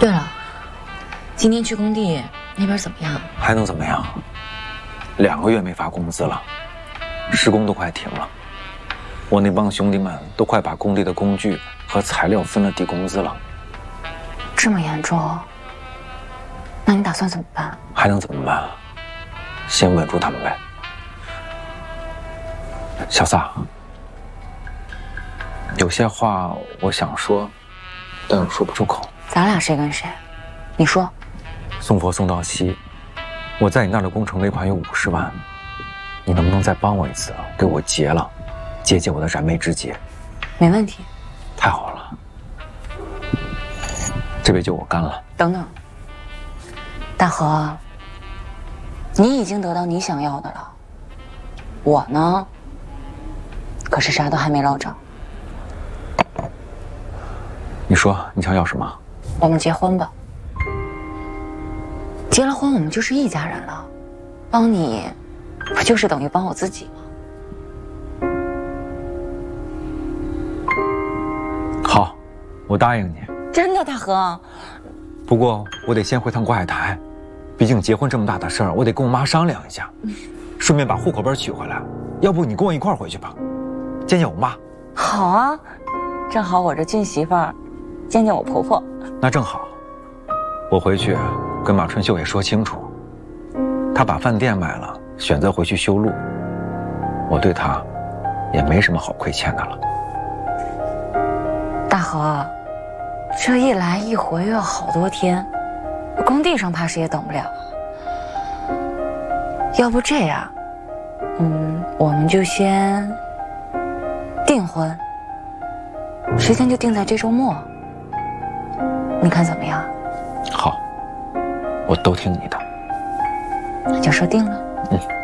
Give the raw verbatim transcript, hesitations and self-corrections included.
对了，今天去工地那边怎么样？ 还能怎么样？两个月没发工资了，施工都快停了。我那帮兄弟们都快把工地的工具和材料分了抵工资了。 这么严重？那你打算怎么办？ 还能怎么办？先稳住他们呗。小撒，有些话我想说，但又说不出口。 咱俩谁跟谁？你说。 送佛送到西，我在你那儿的工程尾款有五十万，你能不能再帮我一次，给我结了，解解我的燃眉之急？ 没问题。 太好了，这杯酒我干了。 等等，大河，你已经得到你想要的了，我呢，可是啥都还没捞着。 你说你想要什么？ 我们结婚吧。结了婚，我们就是一家人了。帮你，不就是等于帮我自己吗？ 好，我答应你。 真的，大河。 不过我得先回趟国海台，毕竟结婚这么大的事儿，我得跟我妈商量一下，顺便把户口本取回来。要不你跟我一块儿回去吧，见见我妈。 好啊，正好我这俊媳妇儿，见见我婆婆。 那正好，我回去跟马春秀也说清楚，他把饭店卖了，选择回去修路，我对他也没什么好亏欠的了。 大河，这一来一回又要好多天，工地上怕是也等不了。要不这样，嗯，我们就先订婚，时间就定在这周末，你看怎么样？ 好，我都听你的。 那就说定了。 嗯。